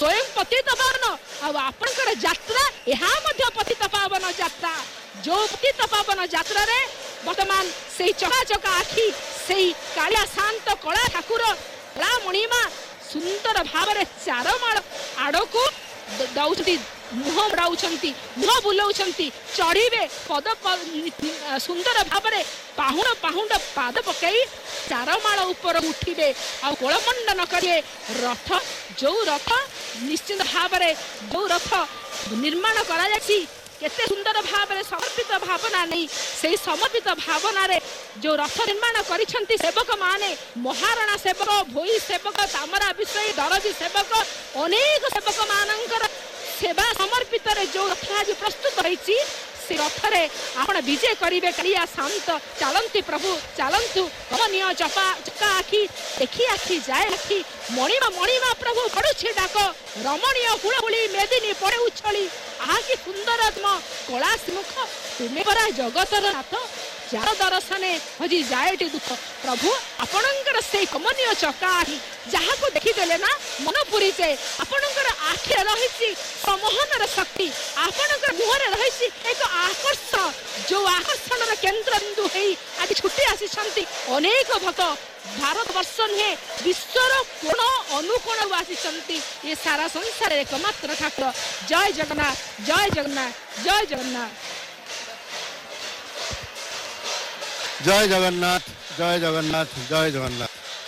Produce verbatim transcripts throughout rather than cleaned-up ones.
स्वयं पतित पावन आपणकर यात्रा यहाँ मध्य पतित पावन यात्रा जो पतित पावन यात्रा रे वर्तमान से चका चका आखि से कालिया शांत कला ठाकुर कला मणिमा सुंदर भाव चारमाल आड़ को दौंती मुह बुलाउंट मुह बुलाउंट चढ़े पद सुंदर भाव पाहुण पाहुंड पाद पकई चारमाल ऊपर उठे आ कोलमंडन करेंगे रथ जो रथ निश्चित भाव जो रथ निर्माण करा केते सुंदर भाव समर्पित भावना नहीं से समर्पित भावना रे जो रथ निर्माण करिसेंती सेवक माने महाराणा सेवक भोई सेवक तामरा विषय दरजी सेवक अनेक सेवक मानकर सेवा समर्पित रे जो रथ आज प्रस्तुत होईची से रथ रे आपण विजय करिवे करिया शांत चलंती प्रभु चलंतु कमनीय चपा चका आखि देखी आखि जाए आखि मणिमा मणिमा प्रभु पड़ुछि डाक रमणीय हुलहुली मेदिनी पड़े उछली आहा कि सुंदर तुम कला मुख तुम्हें परा जगतर नाथ जार दर्शने हजी जाएटी दुख प्रभु आपणकर से कमनीय चका आखि जहाँ को देखीदेले ना मन पुरी जाए आपणकर आखि रही समोहनर शक्ति आपणकर मुहर रही एक आकर्षण जो आकर्षण केन्द्र बिंदु है आज छुट्टी आसी अनेक भक्त भारत वर्ष नुहे विश्वर कोण अनुकोण आसी ये सारा संसार एकमात्र ठाकुर जय जगन्नाथ जय जगन्नाथ जय जगन्नाथ जय जगन्नाथ जय जगन्नाथ जय जगन्नाथ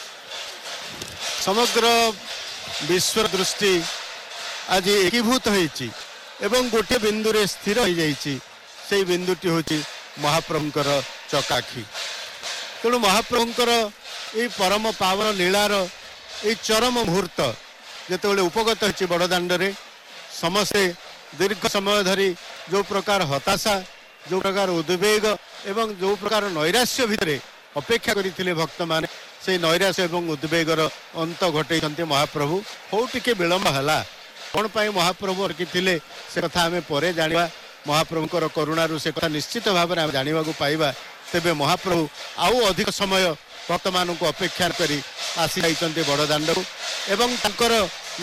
समग्र विश्व दृष्टि आज एकीभूत होईची एवं गोटे बिंदु रे स्थिर हो जाइची से बिंदुटी होची महाप्रभुंकर चकाखी तेणु महाप्रभुंकर ये परम पावन लीलार ये चरम मुहूर्त जिते उपगत होची बड़दाण्डे समस्ते दीर्घ समय धरी जो प्रकार हताशा जो प्रकार उद्वेग एवं जो प्रकार नैराश्य भितर अपेक्षा करते भक्त माने से नैराश्य एवं उद्वेगर अंत घटे महाप्रभु हो टिके विलंब है कौन पाई महाप्रभु अटकी से कथा आम पर जाना महाप्रभुकर करुणारू से कथा निश्चित भाव में जाना पाइबा तेबे महाप्रभु आउ अधिक समय भक्त मान अपेक्षा करी आसी जाइछन्ते बड़दाण्ड एवं तांकर